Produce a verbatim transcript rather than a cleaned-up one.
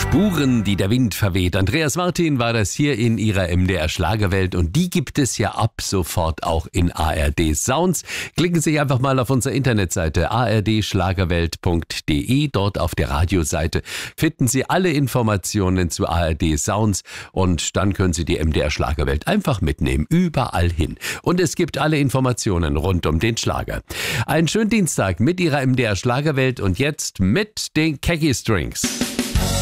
Spuren, die der Wind verweht. Andreas Martin war das hier in ihrer M D R Schlagerwelt und die gibt es ja ab sofort auch in A R D Sounds. Klicken Sie einfach mal auf unsere Internetseite a r d schlagerwelt punkt d e. Dort auf der Radioseite finden Sie alle Informationen zu A R D Sounds und dann können Sie die M D R Schlagerwelt einfach mitnehmen, überall hin. Und es gibt alle Informationen rund um den Schlager. Einen schönen Dienstag mit Ihrer M D R Schlagerwelt und jetzt mit den Keggy Strings.